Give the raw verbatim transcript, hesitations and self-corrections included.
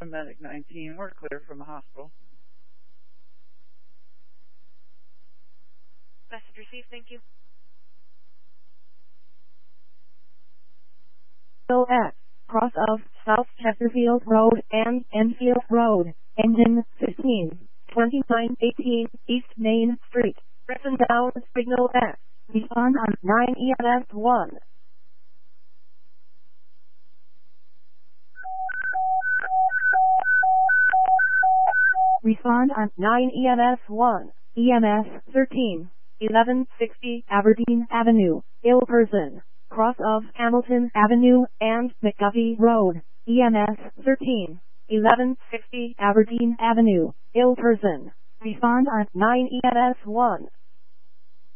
one, Medic nineteen. We're clear from the hospital. Message received, thank you. At cross of South Chesterfield Road and Enfield Road, engine fifteen, twenty-nine eighteen East Main Street, written down signal X, respond on nine E M S one. Respond on nine E M S one, E M S thirteen, eleven sixty Aberdeen Avenue, ill person, cross of Hamilton Avenue and McGuffey Road, E M S thirteen, eleven sixty Aberdeen Avenue, ill person. Respond on nine E M S one.